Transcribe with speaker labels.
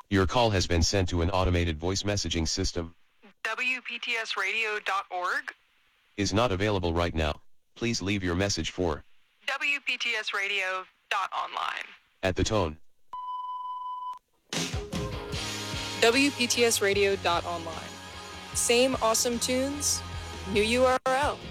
Speaker 1: Your call has been sent to an automated voice messaging system.
Speaker 2: WPTSradio.org
Speaker 1: Is not available right now. Please leave your message for
Speaker 2: WPTSradio.online.
Speaker 1: at the tone.
Speaker 3: WPTSradio.online. Same awesome tunes, new URL.